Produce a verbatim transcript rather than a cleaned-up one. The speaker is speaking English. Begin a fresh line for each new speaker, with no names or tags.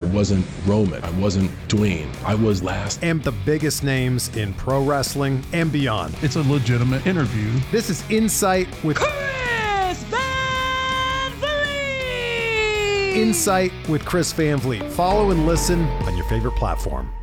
wasn't Roman. I wasn't Dwayne. I was last.
And the biggest names in pro wrestling and beyond.
It's a legitimate interview.
This is Insight with
Chris Van Vliet!
Insight with Chris Van Vliet. Follow and listen on your favorite platform.